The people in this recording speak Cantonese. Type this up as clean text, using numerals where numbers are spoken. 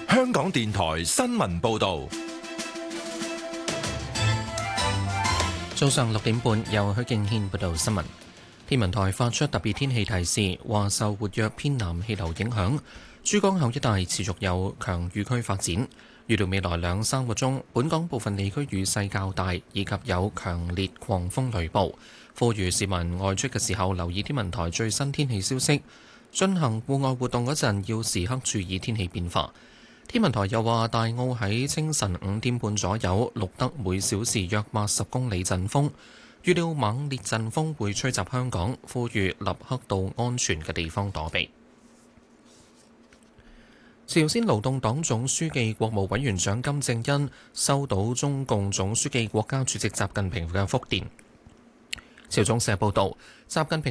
香港電台新聞報道。 早上6點半，由許敬軒報道新聞。天文台發出特別天氣提示，話受活躍偏南氣流影響，珠江口一帶持續有強雨區發展。預料未來2-3個鐘，本港部分地區雨勢較大，以及有強烈狂風雷暴。呼籲市民外出嘅時候留意天文台最新天氣消息，進行戶外活動嗰陣要時刻注意天氣變化。天文台又話，大澳喺清晨5點半左右錄得每小時約80公里陣風，預料猛烈陣風會吹襲香港，呼籲立刻到安全嘅地方躲避。朝鮮勞動黨總書記、國務委員長金正恩收到中共總書記、國家主席習近平嘅福電。朝中社報導，習近平